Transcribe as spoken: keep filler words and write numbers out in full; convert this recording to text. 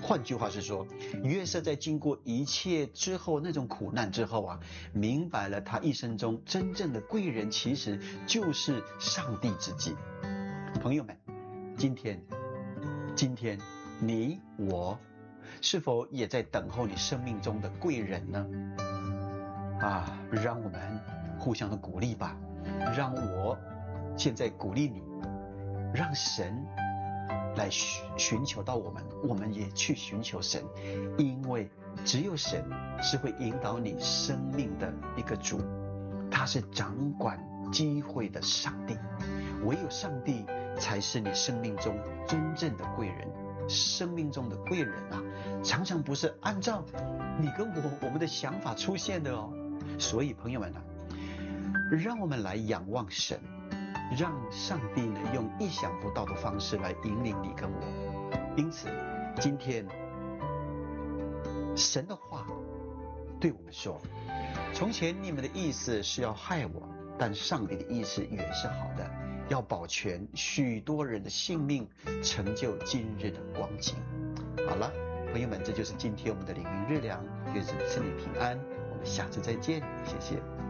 换句话是说，约瑟在经过一切之后，那种苦难之后啊，明白了他一生中真正的贵人其实就是上帝自己。朋友们，今天，今天你我是否也在等候你生命中的贵人呢？啊，让我们互相的鼓励吧，让我现在鼓励你，让神来寻寻求到我们，我们也去寻求神，因为只有神是会引导你生命的一个主，他是掌管机会的上帝，唯有上帝才是你生命中真正的贵人。生命中的贵人啊，常常不是按照你跟我我们的想法出现的哦。所以朋友们啊，让我们来仰望神，让上帝呢用意想不到的方式来引领你跟我。因此今天神的话对我们说，从前你们的意思是要害我，但上帝的意思也是好的，要保全许多人的性命，成就今日的光景。好了，朋友们，这就是今天我们的灵命日粮，愿神赐你平安，我们下次再见，谢谢。